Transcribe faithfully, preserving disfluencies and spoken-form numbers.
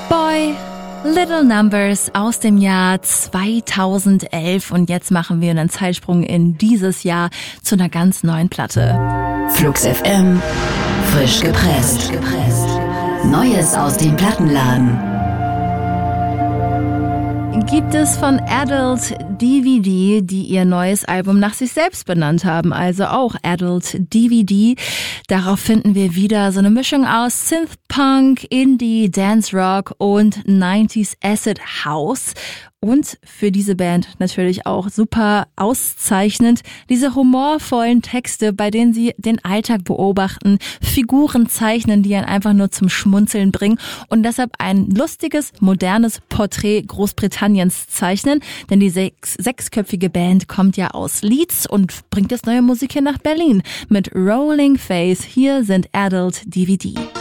Boy, Little Numbers aus dem Jahr zweitausendelf und jetzt machen wir einen Zeitsprung in dieses Jahr zu einer ganz neuen Platte. Flux F M, frisch gepresst. Neues aus dem Plattenladen. Gibt es von Adult D V D, die ihr neues Album nach sich selbst benannt haben, also auch Adult D V D. Darauf finden wir wieder so eine Mischung aus Synthpunk, Indie, Dance Rock und neunziger Acid House. Und für diese Band natürlich auch super auszeichnend diese humorvollen Texte, bei denen sie den Alltag beobachten, Figuren zeichnen, die einen einfach nur zum Schmunzeln bringen und deshalb ein lustiges, modernes Porträt Großbritanniens zeichnen. Denn die sechs, sechsköpfige Band kommt ja aus Leeds und bringt jetzt neue Musik hier nach Berlin mit Rolling Face. Hier sind Adult D V D.